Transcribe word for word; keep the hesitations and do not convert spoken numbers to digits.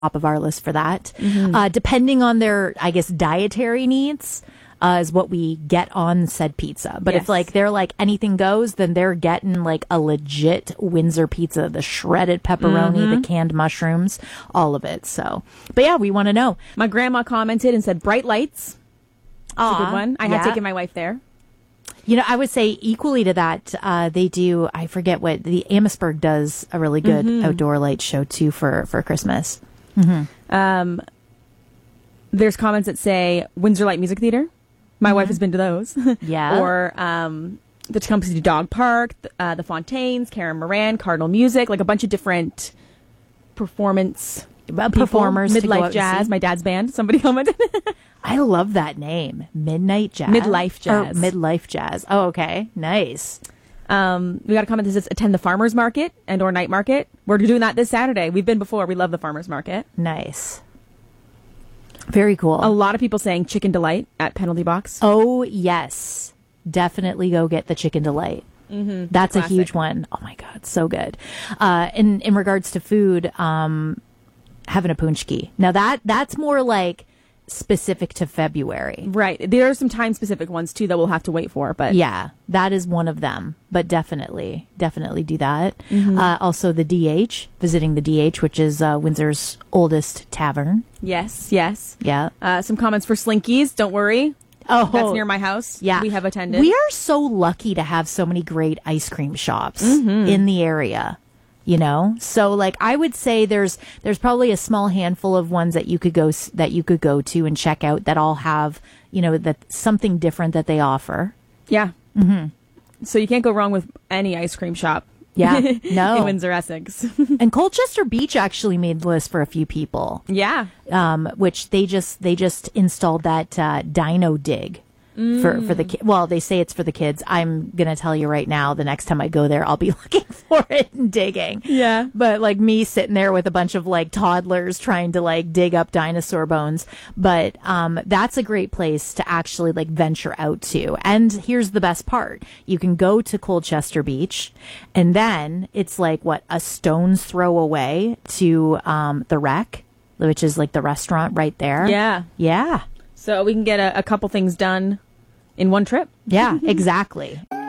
top of our list for that. Mm-hmm. Uh, depending on their, I guess, dietary needs. Uh, is what we get on said pizza. But Yes. if like they're like anything goes, then they're getting like a legit Windsor pizza, the shredded pepperoni, Mm-hmm. the canned mushrooms, all of it. So, but yeah, we want to know. My grandma commented and said bright lights. That's a good one. I yeah. had taken my wife there. You know, I would say equally to that, uh, they do, I forget what, the Amherstburg does a really good Mm-hmm. outdoor light show too for, for Christmas. Um, there's comments that say Windsor Light Music Theater. My wife has been to those. Yeah. Or um, the Tecumseh Dog Park, uh, the Fontaines, Karen Moran, Cardinal Music, like a bunch of different performance Uh, people. performers to go out Midlife and Jazz, see. my dad's band. Somebody commented. I love that name. Midnight Jazz. Midlife Jazz. Or Midlife Jazz. Oh, okay. Nice. Um, we got a comment that says attend the farmers market and or night market. We're doing that this Saturday. We've been before. We love the farmers market. Nice. Very cool. A lot of people saying Chicken Delight at Penalty Box. Oh, yes. Definitely go get the Chicken Delight. Mm-hmm. That's a Classic. huge one. Oh, my God. So good. Uh, in, in regards to food, um, having a punchki. Now, that that's more like specific to February. Right. There are some time specific ones too that we'll have to wait for, but Yeah, that is one of them. But definitely, definitely do that. Mm-hmm. Uh, also, the D H, visiting the D H, which is uh, Windsor's oldest tavern. yes, yes. Yeah. Uh, some comments for Slinkies. Don't worry. Oh, That's near my house. Yeah. We have attended. We are so lucky to have so many great ice cream shops Mm-hmm. in the area. You know, so like I would say there's there's probably a small handful of ones that you could go s- that you could go to and check out that all have, you know, that something different that they offer. Yeah. Mm-hmm. So you can't go wrong with any ice cream shop. Yeah, in no. Windsor, Essex. And Colchester Beach actually made the list for a few people. yeah. Um, which they just they just installed that uh, Dino Dig for for the ki- well, they say it's for the kids. I'm gonna tell you right now, the next time I go there, I'll be looking for it and digging. Yeah. But like me sitting there with a bunch of like toddlers trying to like dig up dinosaur bones. But um, that's a great place to actually like venture out to. And here's the best part: you can go to Colchester Beach, and then it's like what a stone's throw away to um, the Wreck, which is like the restaurant right there. Yeah. Yeah. So we can get a, a couple things done in one trip. Yeah, exactly.